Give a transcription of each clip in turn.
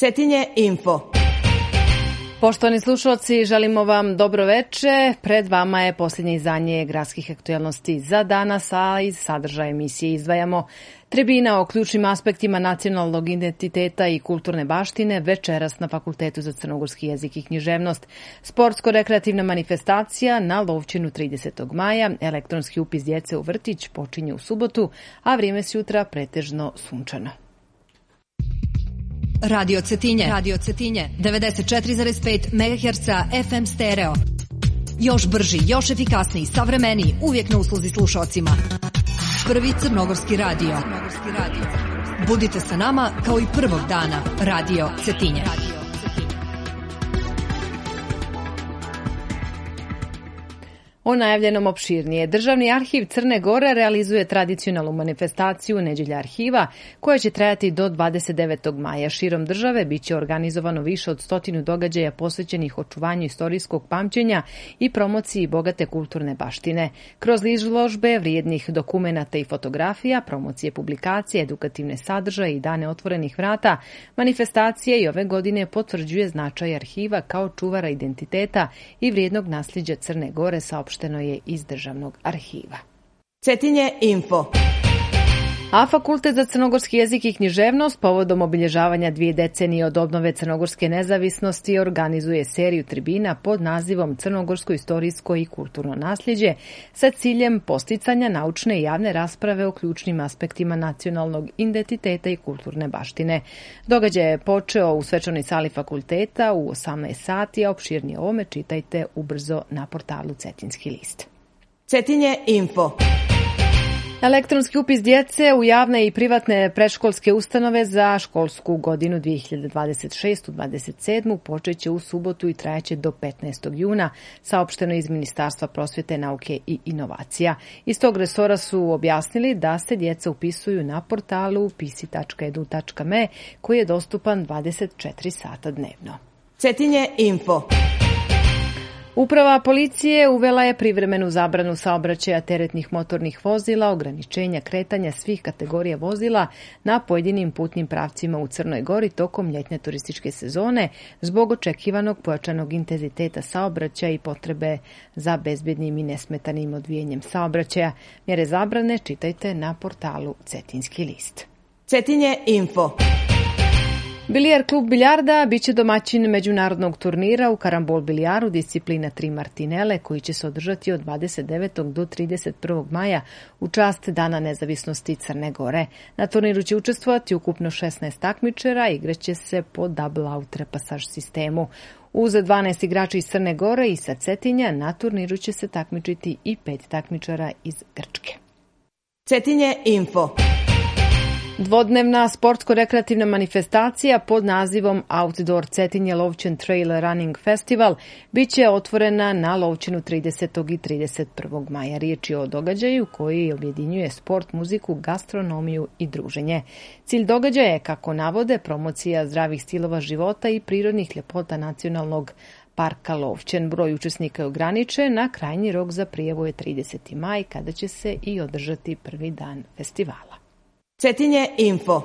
Cetinje Info. Poštovani slušalci, želimo vam dobro veče. Pred vama je posljednje izdanje gradskih aktuelnosti za danas, a iz sadržaja emisije izdvajamo tribina o ključnim aspektima nacionalnog identiteta i kulturne baštine večeras na Fakultetu za crnogorski jezik i književnost, sportsko-rekreativna manifestacija na Lovćinu 30. maja, elektronski upis djece u vrtić počinje u subotu, a vrijeme s jutra pretežno sunčano. Radio Cetinje, 94,5 MHz FM stereo. Još brži, još efikasniji, savremeniji, uvijek na usluzi slušalcima. Prvi crnogorski radio. Budite sa nama kao i prvog dana. Radio Cetinje. O najavljenom opširnije. Državni arhiv Crne Gore realizuje tradicionalnu manifestaciju Neđelja arhiva koja će trajati do 29. maja. Širom države biće organizovano više od 100 događaja posvećenih očuvanju istorijskog pamćenja i promociji bogate kulturne baštine. Kroz izložbe vrijednih dokumenata i fotografija, promocije publikacije, edukativne sadržaje i dane otvorenih vrata, manifestacija i ove godine potvrđuje značaj arhiva kao čuvara identiteta i vrijednog nasljeđa Crne Gore, saopšteno je iz Državnog arhiva. Cetinje Info. A Fakultet za crnogorski jezik i književnost povodom obilježavanja 2 decenije od obnove crnogorske nezavisnosti organizuje seriju tribina pod nazivom Crnogorsko istorijsko i kulturno nasljeđe sa ciljem posticanja naučne i javne rasprave o ključnim aspektima nacionalnog identiteta i kulturne baštine. Događaj je počeo u svečanoj sali fakulteta u 18 sati, a opširnije o ovome čitajte ubrzo na portalu Cetinski list. Cetinje Info. Elektronski upis djece u javne i privatne predškolske ustanove za školsku godinu 2026-27 počeće u subotu i trajaće do 15. juna, saopšteno iz Ministarstva prosvjete, nauke i inovacija. Iz tog resora su objasnili da se djeca upisuju na portalu pisi.edu.me koji je dostupan 24 sata dnevno. Cetinje Info. Uprava policije uvela je privremenu zabranu saobraćaja teretnih motornih vozila, ograničenja kretanja svih kategorija vozila na pojedinim putnim pravcima u Crnoj Gori tokom ljetne turističke sezone zbog očekivanog pojačanog intenziteta saobraćaja i potrebe za bezbednim i nesmetanim odvijenjem saobraćaja. Mjere zabrane čitajte na portalu Cetinski list. Cetinje Info. Bilijar klub biljarda biće domaćin međunarodnog turnira u karambol bilijaru disciplina 3 martinele koji će se održati od 29. do 31. maja u čast Dana nezavisnosti Crne Gore. Na turniru će učestvovati ukupno 16 takmičara, igraće se po double out repasaž sistemu. Uz 12 igrača iz Crne Gore i sa Cetinja na turniru će se takmičiti i 5 takmičara iz Grčke. Cetinje Info. Dvodnevna sportsko-rekreativna manifestacija pod nazivom Outdoor Cetinje Lovćen Trail Running Festival biće otvorena na Lovćinu 30. i 31. maja. Riječ je o događaju koji objedinjuje sport, muziku, gastronomiju i druženje. Cilj događaja je, kako navode, promocija zdravih stilova života i prirodnih ljepota nacionalnog parka Lovćen. Broj učesnika je ograničen, na krajnji rok za prijavu je 30. maj kada će se i održati prvi dan festivala. Cetinje Info.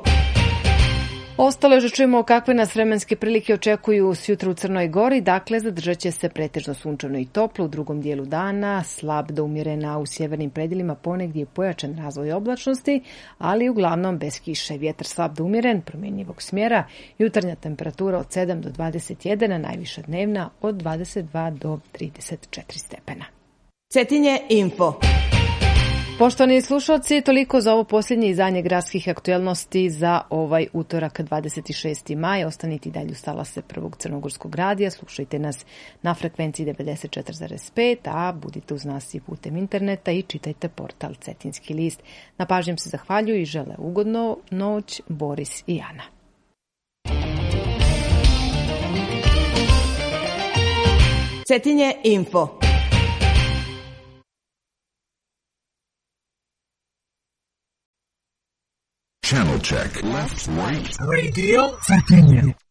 Ostalo je da čujemo kakve nas vremenske prilike očekuju sjutra u Crnoj Gori. Dakle, zadržat će se pretežno sunčano i toplo u drugom dijelu dana, slab do umjerena u sjevernim predjelima, ponegdje pojačan razvoj oblačnosti, ali uglavnom bez kiše. Vjetar slab do umjeren, promjenjivog smjera, jutarnja temperatura od 7 do 21, a najviša dnevna od 22 do 34 stepena. Cetinje Info. Poštovani slušalci, toliko za ovo posljednje izdanje gradskih aktuelnosti za ovaj utorak 26. maj. Ostanite i dalje uz talase Prvog crnogorskog radija, slušajte nas na frekvenciji 94,5, a budite uz nas i putem interneta i čitajte portal Cetinski list. Na pažnjem se zahvaljuju i žele ugodno noć Boris i Ana. Cetinje Info. Channel check. Left, right. Radio Cetinje.